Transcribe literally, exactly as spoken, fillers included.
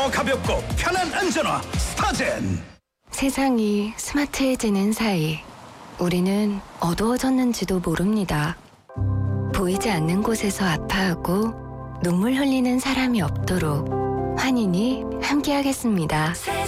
더 가볍고 편한 안전화 스타젠. 세상이 스마트해지는 사이 우리는 어두워졌는지도 모릅니다. 보이지 않는 곳에서 아파하고 눈물 흘리는 사람이 없도록 환인이 함께하겠습니다.